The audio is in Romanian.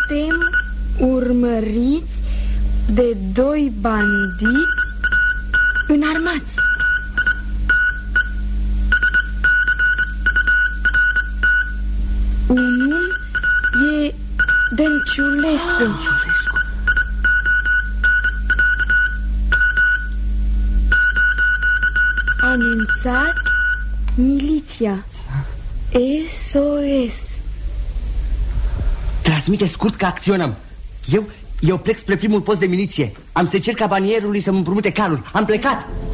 Suntem urmăriți de 2 bandiți înarmați. Unul e Dănciulescu. Anunțați miliția. SOS. Transmite scurt că acționăm. Eu plec spre primul post de miliție. Am să cer cabanierului să-mi împrumute calul. Am plecat.